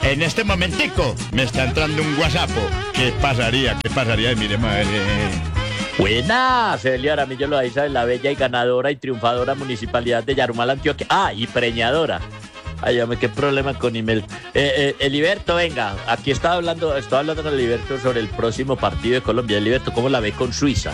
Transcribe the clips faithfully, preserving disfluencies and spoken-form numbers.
En este momentico me está entrando un WhatsApp. ¿Qué pasaría? ¿Qué pasaría? Mire, madre. Buena, Celia Aramillo Loaiza de la bella y ganadora y triunfadora municipalidad de Yarumal, Antioquia. Ah, y preñadora. Ay, hombre, qué problema con Imel. Eh, eh, Eliberto, venga, aquí estaba hablando, estaba hablando con Eliberto sobre el próximo partido de Colombia. Eliberto, ¿cómo la ve con Suiza?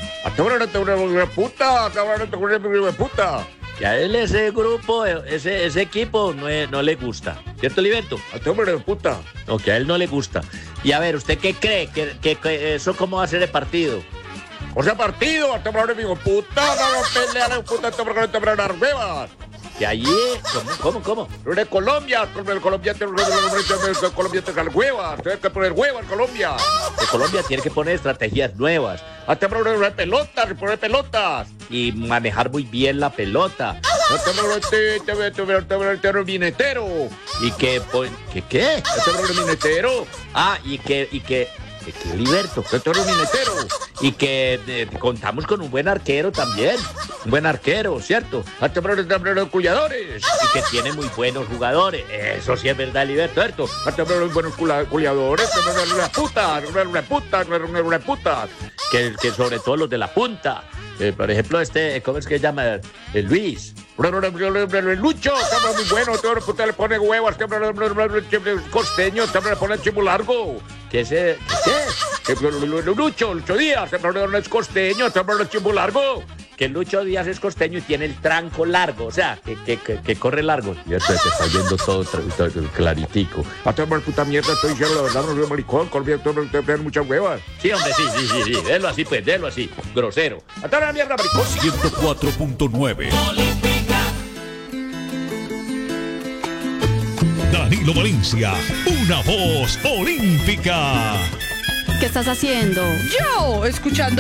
puta, puta. Que a él ese grupo, ese, ese equipo no, es- no le gusta. ¿Cierto, Eliberto? puta. O que a él no le gusta. Y a ver, ¿usted qué cree? ¿Que, que, que eso cómo va a ser el partido? O sea, partido, hasta ahora digo, puta, no no pelea la puta, hasta ahora te van a dar bebas. Que allí, ¿cómo, cómo, cómo? De Colombia, con el Colombia te Colombia te huevas, tienes que poner huevas Colombia. Que Colombia tiene que poner estrategias nuevas Hasta ahora de pelotas, poner pelotas. y manejar muy bien la pelota. Hasta ahora te te te te te minetero. Y que, pues, ¿que qué? Hasta ahora minetero. Ah, y que, y que, que, que Liberto, Hasta ahora minetero. y que eh, contamos con un buen arquero también, un buen arquero, ¿cierto? Hasta ahora te culiadores. Y que tiene muy buenos jugadores, eso sí es verdad, Liberto, ¿cierto? Hasta ahora buenos cula- culiadores, una puta, una puta, una puta. Que, que sobre todo los de la punta, eh, por ejemplo, este, ¿cómo es que se llama? Eh, Luis. Lucho, está muy bueno, todo el puta le pone huevos, costeño, le pone chivo largo. Que ese, ¿qué? Lucho, Lucho Díaz, no es costeño, es chivo largo. Que Lucho Díaz es costeño y tiene el tranco largo, o sea, que, que, que, que corre largo. Y esto se está yendo todo, tra- todo claritico. Hasta por puta mierda, estoy diciendo la verdad, no soy maricón, Colombia, te ponen muchas huevas. Sí, hombre, sí, sí, sí, sí, délo así, pues, délo así, grosero. Hasta la mierda, maricón. ciento cuatro punto nueve. Danilo Valencia, una voz olímpica. ¿Qué estás haciendo? Yo, escuchando